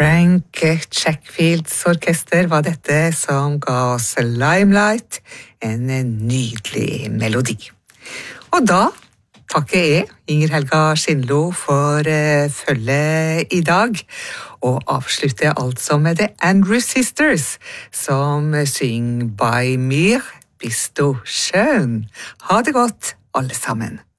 Frank Checkfields orkester var dette som ga oss Limelight, en nydelig melodi. Og da takker jeg Inger Helga Skindlo for følget i dag, og avslutter altså med The Andrew Sisters, som synger By mir bist du schön. Ha det godt, alle sammen.